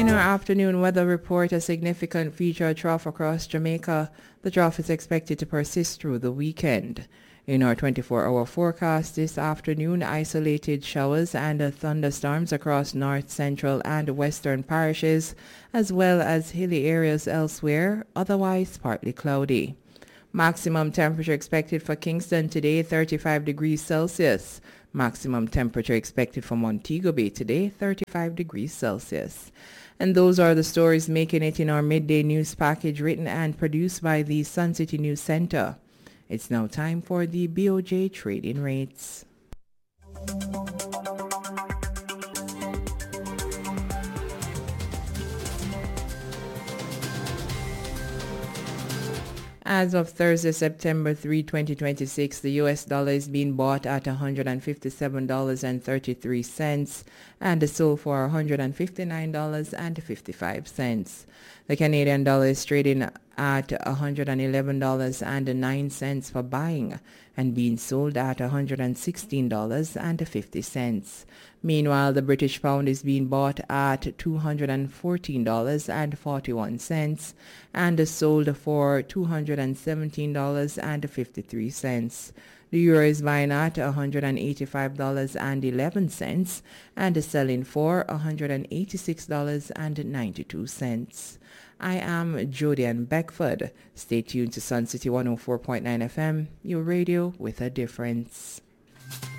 In our afternoon weather report, a significant feature trough across Jamaica. The trough is expected to persist through the weekend. In our 24-hour forecast this afternoon, isolated showers and thunderstorms across north, central and western parishes, as well as hilly areas elsewhere, otherwise partly cloudy. Maximum temperature expected for Kingston today, 35 degrees Celsius. Maximum temperature expected for Montego Bay today, 35 degrees Celsius. And those are the stories making it in our midday news package, written and produced by the Sun City News Center. It's now time for the BOJ trading rates. As of Thursday, September 3, 2026, the US dollar is being bought at $157.33 and sold for $159.55. The Canadian dollar is trading at $111.09 for buying and being sold at $116.50. Meanwhile, the British pound is being bought at $214.41 and sold for $217.53. The euro is buying at $185.11 and selling for $186.92. I am Jodian Beckford. Stay tuned to Sun City 104.9 FM, your radio with a difference.